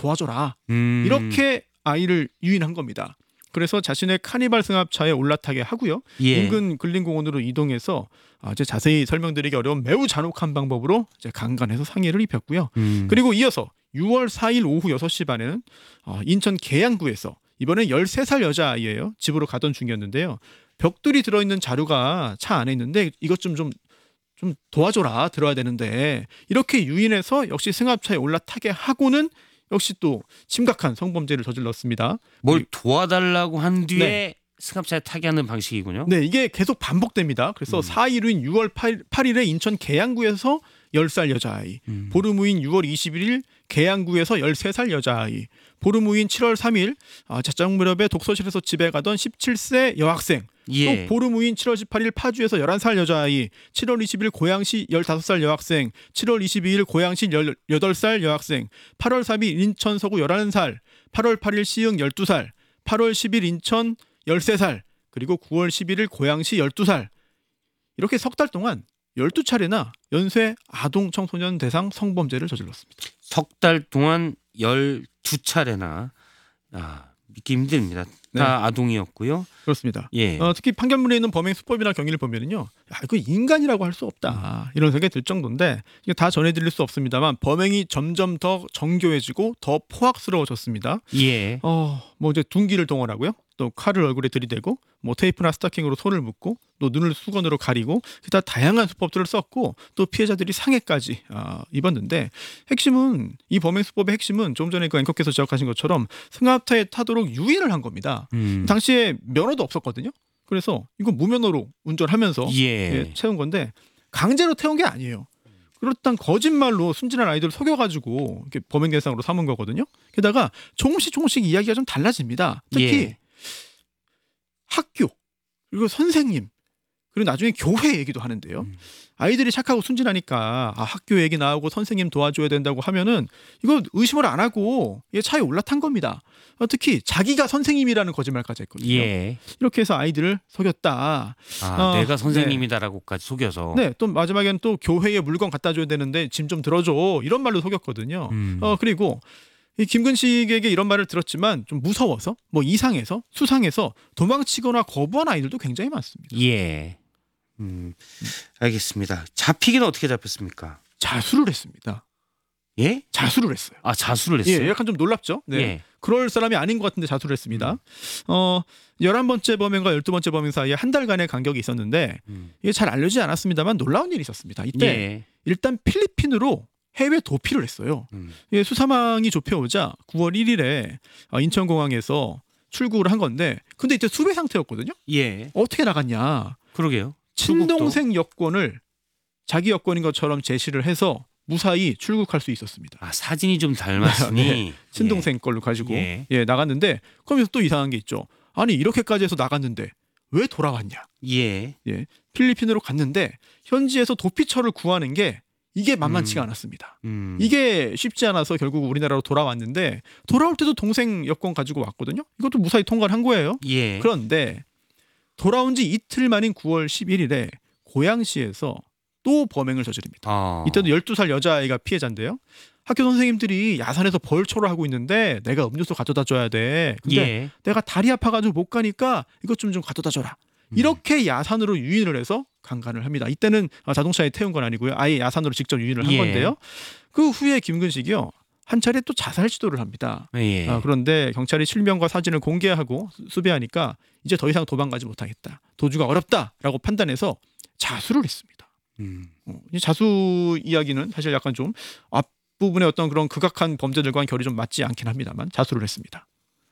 도와줘라. 이렇게 아이를 유인한 겁니다. 그래서 자신의 카니발 승합차에 올라타게 하고요. 예. 인근 근린공원으로 이동해서 이제 자세히 설명드리기 어려운 매우 잔혹한 방법으로 이제 강간해서 상해를 입혔고요. 그리고 이어서 6월 4일 오후 6시 반에는 인천 계양구에서 이번엔 13살 여자아이예요. 집으로 가던 중이었는데요. 벽돌이 들어있는 자루가 차 안에 있는데 이것 좀 도와줘라. 들어야 되는데 이렇게 유인해서 역시 승합차에 올라타게 하고는 역시 또 심각한 성범죄를 저질렀습니다. 뭘 도와달라고 한 뒤에 네. 승합차에 타게 하는 방식이군요. 네, 이게 계속 반복됩니다. 그래서 4일 후인 6월 8일에 인천 계양구에서 10살 여자아이, 보름 후인 6월 21일 계양구에서 13살 여자아이, 보름 후인 7월 3일 자정 무렵에 독서실에서 집에 가던 17세 여학생, 예. 또 보름 후인 7월 18일 파주에서 11살 여자아이, 7월 20일 고양시 15살 여학생, 7월 22일 고양시 18살 여학생, 8월 3일 인천 서구 11살, 8월 8일 시흥 12살, 8월 10일 인천 13살, 그리고 9월 11일 고양시 12살. 이렇게 석 달 동안 12차례나 연쇄 아동 청소년 대상 성범죄를 저질렀습니다. 석 달 동안 12차례나 믿기 힘듭니다. 다 네. 아동이었고요. 그렇습니다. 예. 특히 판결문에 있는 범행 수법이나 경위를 보면은요, 이거 인간이라고 할 수 없다 이런 생각이 들 정도인데 이게 다 전해드릴 수 없습니다만 범행이 점점 더 정교해지고 더 포악스러워졌습니다. 예. 뭐 이제 둔기를 동원하고요, 또 칼을 얼굴에 들이대고, 뭐 테이프나 스타킹으로 손을 묶고, 또 눈을 수건으로 가리고, 기타 다양한 수법들을 썼고, 또 피해자들이 상해까지 입었는데 핵심은 이 범행 수법의 핵심은 좀 전에 그 앵커께서 지적하신 것처럼 승합차에 타도록 유인을 한 겁니다. 당시에 면허도 없었거든요. 그래서 이거 무면허로 운전하면서 채운 건데 강제로 태운 게 아니에요. 그렇단 거짓말로 순진한 아이들을 속여가지고 이렇게 범행 대상으로 삼은 거거든요. 게다가 조금씩 이야기가 좀 달라집니다. 특히 학교, 그리고 선생님, 그리고 나중에 교회 얘기도 하는데요. 아이들이 착하고 순진하니까 학교 얘기 나오고 선생님 도와줘야 된다고 하면은 이거 의심을 안 하고 차에 올라탄 겁니다. 특히 자기가 선생님이라는 거짓말까지 했거든요. 이렇게 해서 아이들을 속였다. 내가 선생님이다라고까지 속여서. 네, 또 마지막에는 또 교회에 물건 갖다 줘야 되는데 짐 좀 들어줘 이런 말로 속였거든요. 그리고 이 김근식에게 이런 말을 들었지만 좀 무서워서, 뭐 이상해서, 수상해서 도망치거나 거부한 아이들도 굉장히 많습니다. 알겠습니다. 잡히기는 어떻게 잡혔습니까? 자수를 했습니다. 예? 자수를 했어요. 자수를 했어요? 약간 좀 놀랍죠? 네. 그럴 사람이 아닌 것 같은데 자수를 했습니다. 11번째 범행과 12번째 범행 사이에 한 달간의 간격이 있었는데 이게 잘 알려지지 않았습니다만 놀라운 일이 있었습니다. 이때 일단 필리핀으로 해외 도피를 했어요. 수사망이 좁혀오자 9월 1일에 인천공항에서 출국을 한 건데, 근데 이때 수배 상태였거든요. 어떻게 나갔냐? 그러게요. 친동생 여권을 자기 여권인 것처럼 제시를 해서 무사히 출국할 수 있었습니다. 사진이 좀 닮았으니 친동생 걸로 가지고 나갔는데, 그러면서 또 이상한 게 있죠. 아니 이렇게까지 해서 나갔는데 왜 돌아왔냐? 필리핀으로 갔는데 현지에서 도피처를 구하는 게 이게 만만치가 않았습니다. 이게 쉽지 않아서 결국 우리나라로 돌아왔는데, 돌아올 때도 동생 여권 가지고 왔거든요. 이것도 무사히 통과를 한 거예요. 그런데 돌아온 지 이틀 만인 9월 11일에 고양시에서 또 범행을 저지릅니다. 이때도 12살 여자아이가 피해자인데요. 학교 선생님들이 야산에서 벌초를 하고 있는데 내가 음료수 가져다 줘야 돼. 근데 내가 다리 아파가지고 못 가니까 이것 좀 가져다 줘라. 이렇게 야산으로 유인을 해서 강간을 합니다. 이때는 자동차에 태운 건 아니고요. 아예 야산으로 직접 유인을 한 건데요. 그 후에 김근식이요, 한 차례 또 자살 시도를 합니다. 그런데 경찰이 실명과 사진을 공개하고 수배하니까 이제 더 이상 도망가지 못하겠다, 도주가 어렵다라고 판단해서 자수를 했습니다. 이 자수 이야기는 사실 약간 좀 앞부분의 어떤 그런 극악한 범죄들과는 결이 좀 맞지 않긴 합니다만 자수를 했습니다.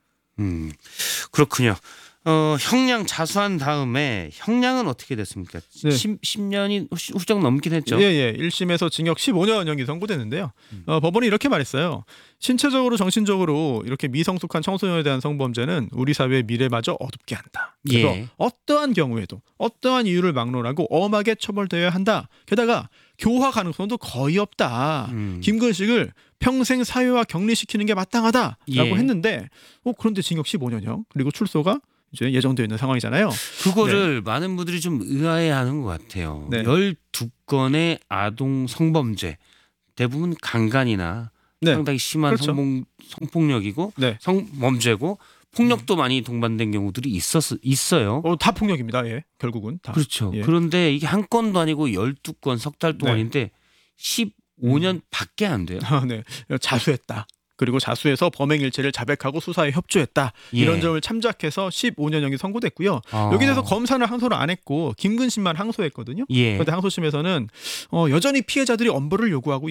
그렇군요. 형량 자수한 다음에 형량은 어떻게 됐습니까? 10년이 훌쩍 넘긴 했죠. 1심에서 징역 15년형이 선고됐는데요. 법원이 이렇게 말했어요. 신체적으로 정신적으로 이렇게 미성숙한 청소년에 대한 성범죄는 우리 사회의 미래마저 어둡게 한다. 그래서 어떠한 경우에도 어떠한 이유를 막론하고 엄하게 처벌되어야 한다. 게다가 교화 가능성도 거의 없다. 김근식을 평생 사회화 격리시키는 게 마땅하다라고 했는데 그런데 징역 15년형 그리고 출소가 이제 예정되어 있는 상황이잖아요. 그거를 많은 분들이 좀 의아해하는 것 같아요. 12건의 아동 성범죄, 대부분 강간이나 네. 상당히 심한 그렇죠. 성폭력이고 네. 성범죄고 폭력도 많이 동반된 경우들이 있어요. 다 폭력입니다. 예. 결국은 다. 그렇죠. 예. 그런데 이게 한 건도 아니고 12건 석 달 네. 동안인데 15년 밖에 안 돼요. 네. 자수했다. 그리고 자수해서 범행 일체를 자백하고 수사에 협조했다. 예. 이런 점을 참작해서 15년형이 선고됐고요. 여기 대해서 검사는 항소를 안 했고 김근신만 항소했거든요. 예. 그런데 항소심에서는 여전히 피해자들이 엄벌을 요구하고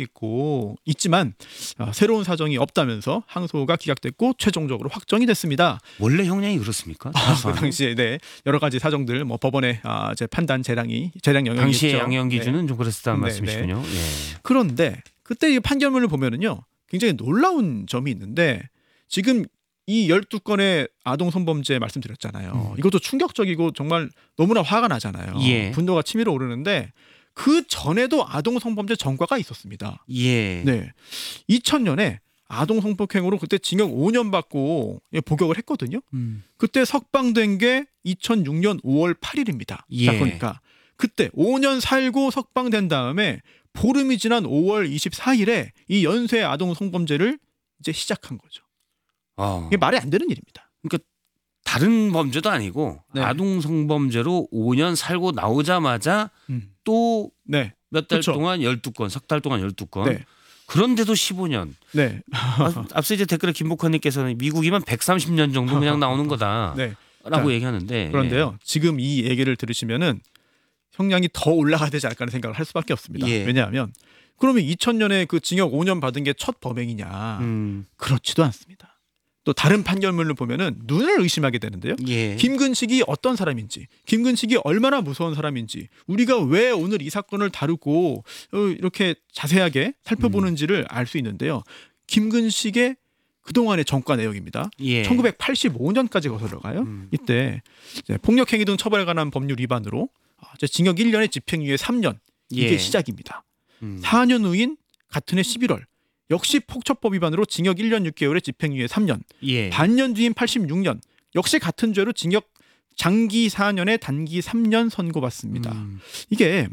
있지만 새로운 사정이 없다면서 항소가 기각됐고 최종적으로 확정이 됐습니다. 원래 형량이 그렇습니까? 그 당시에 네, 여러 가지 사정들 법원의 이제 판단 재량 영역이 당시의 있죠. 양형 기준은 좀 그랬다는 네, 말씀이시군요. 예. 그런데 그때 이 판결문을 보면은요. 굉장히 놀라운 점이 있는데 지금 이 12건의 아동 성범죄 말씀드렸잖아요. 이것도 충격적이고 정말 너무나 화가 나잖아요. 예. 분노가 치밀어 오르는데 그 전에도 아동 성범죄 전과가 있었습니다. 예. 네. 2000년에 아동 성폭행으로 그때 징역 5년 받고 복역을 했거든요. 그때 석방된 게 2006년 5월 8일입니다. 예. 자, 그러니까 그때 5년 살고 석방된 다음에 보름이 지난 5월 24일에 이 연쇄 아동 성범죄를 이제 시작한 거죠. 이게 말이 안 되는 일입니다. 그러니까 다른 범죄도 아니고 네. 아동 성범죄로 5년 살고 나오자마자 또 네. 몇 달 그쵸. 동안 12건, 석 달 동안 12건. 네. 그런데도 15년. 네. 앞서 이제 댓글에 김복환님께서는 미국이면 130년 정도 그냥 나오는 거다라고 네. 얘기하는데. 그런데요. 지금 이 얘기를 들으시면은 형량이 더 올라가야 되지 않을까 하는 생각을 할 수밖에 없습니다. 예. 왜냐하면 그러면 2000년에 그 징역 5년 받은 게 첫 범행이냐? 그렇지도 않습니다. 또 다른 판결문을 보면은 눈을 의심하게 되는데요. 예. 김근식이 어떤 사람인지, 김근식이 얼마나 무서운 사람인지, 우리가 왜 오늘 이 사건을 다루고 이렇게 자세하게 살펴보는지를 알 수 있는데요. 김근식의 그동안의 전과 내역입니다. 예. 1985년까지 거슬러 가요. 이때 이제 폭력행위 등 처벌에 관한 법률 위반으로 이제 징역 1년에 집행유예 3년 이게 예. 시작입니다. 4년 후인 같은 해 11월 역시 폭처법 위반으로 징역 1년 6개월에 집행유예 3년. 예. 반년 뒤인 86년 역시 같은 죄로 징역 장기 4년에 단기 3년 선고받습니다. 이게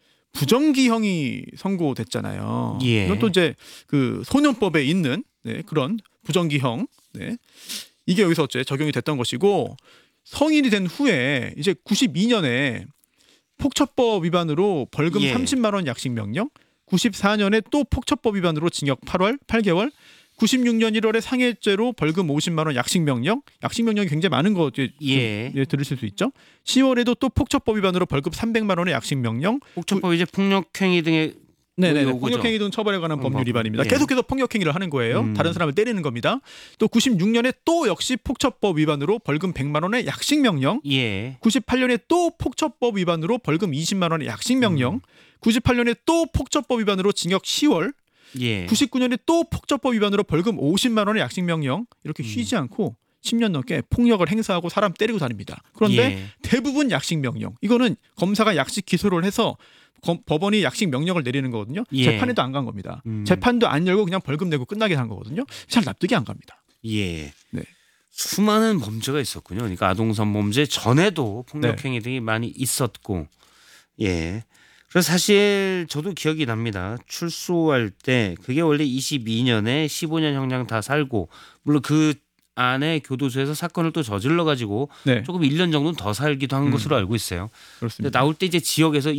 부정기형이 선고됐잖아요. 예. 이건 또 이제 그 소년법에 있는 그런 부정기형. 네. 이게 여기서 어째 적용이 됐던 것이고 성인이 된 후에 이제 92년에 폭처법 위반으로 벌금 예. 30만 원 약식 명령, 94년에 또 폭처법 위반으로 징역 8개월, 96년 1월에 상해죄로 벌금 50만 원 약식 명령, 약식 명령이 굉장히 많은 거 예. 들으실 수 있죠. 10월에도 또 폭처법 위반으로 벌금 300만 원의 약식 명령. 폭처법 이제 폭력행위 등의 네네. 요거죠. 폭력행위 등 처벌에 관한 법률 위반입니다. 예. 계속해서 폭력행위를 하는 거예요. 다른 사람을 때리는 겁니다. 또 96년에 또 역시 폭처법 위반으로 벌금 100만 원의 약식 명령. 예. 98년에 또 폭처법 위반으로 벌금 20만 원의 약식 명령. 98년에 또 폭처법 위반으로 징역 10월. 예. 99년에 또 폭처법 위반으로 벌금 50만 원의 약식 명령. 이렇게 쉬지 않고 10년 넘게 폭력을 행사하고 사람 때리고 다닙니다. 그런데 예. 대부분 약식 명령. 이거는 검사가 약식 기소를 해서 법원이 약식 명령을 내리는 거거든요. 예. 재판에도 안 간 겁니다. 재판도 안 열고 그냥 벌금 내고 끝나게 한 거거든요. 잘 납득이 안 갑니다. 예. 네. 수많은 범죄가 있었군요. 그러니까 아동 성범죄 전에도 폭력행위 등이 많이 있었고. 예. 그래서 사실 저도 기억이 납니다. 출소할 때 그게 원래 22년에 15년 형량 다 살고 물론 그 안에 교도소에서 사건을 또 저질러 가지고 네. 조금 1년 정도는 더 살기도 한 것으로 알고 있어요. 그렇습니다. 근데 나올 때 이제 지역에서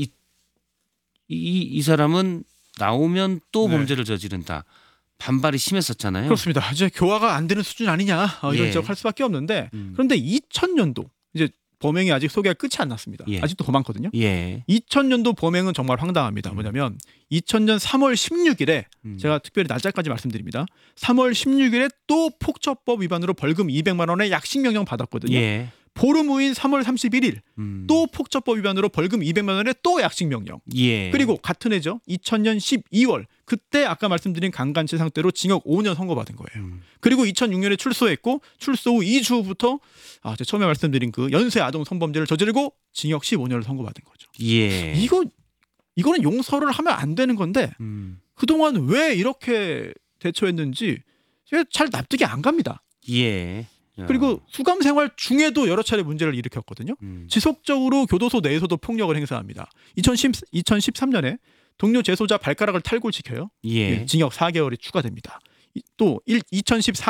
이 사람은 나오면 또 네. 범죄를 저지른다. 반발이 심했었잖아요. 그렇습니다. 이제 교화가 안 되는 수준 아니냐 이런 예. 지적할 수밖에 없는데 그런데 2000년도 이제 범행이 아직 소개가 끝이 안 났습니다. 예. 아직도 더 많거든요. 예. 2000년도 범행은 정말 황당합니다. 뭐냐면 2000년 3월 16일에 제가 특별히 날짜까지 말씀드립니다. 3월 16일에 또 폭처법 위반으로 벌금 200만 원의 약식 명령 받았거든요. 예. 보름 후인 3월 31일 또 폭처법 위반으로 벌금 200만 원의 또 약식 명령. 예. 그리고 같은 해죠. 2000년 12월 그때 아까 말씀드린 강간치 상태로 징역 5년 선고받은 거예요. 그리고 2006년에 출소했고 출소 후 2주 후부터 제가 처음에 말씀드린 그 연쇄 아동 성범죄를 저지르고 징역 15년을 선고받은 거죠. 예. 이거는 용서를 하면 안 되는 건데 그동안 왜 이렇게 대처했는지 제가 잘 납득이 안 갑니다. 예. 그리고 수감 생활 중에도 여러 차례 문제를 일으켰거든요. 지속적으로 교도소 내에서도 폭력을 행사합니다. 2013년에 동료 재소자 발가락을 탈골 지켜요. 예. 징역 4개월이 추가됩니다. 또 2014